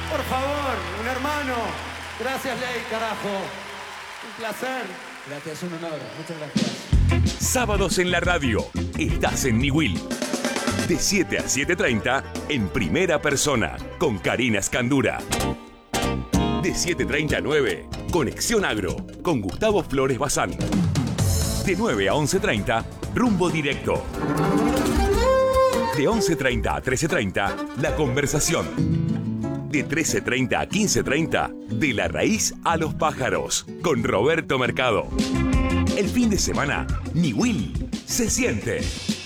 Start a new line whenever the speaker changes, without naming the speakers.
Por favor, un hermano. Gracias, Ley, carajo. Un placer.
Gracias, un honor. Muchas gracias.
Sábados en la radio. Estás en Niwil. De 7 a 7:30 en primera persona con Karina Escandura. De 7:30 a 9, Conexión Agro con Gustavo Flores Bazán. De 9 a 11:30, Rumbo Directo. De 11:30 a 13:30, La Conversación. De 13:30 a 15:30, De la Raíz a los Pájaros con Roberto Mercado. El fin de semana, Niwil se siente.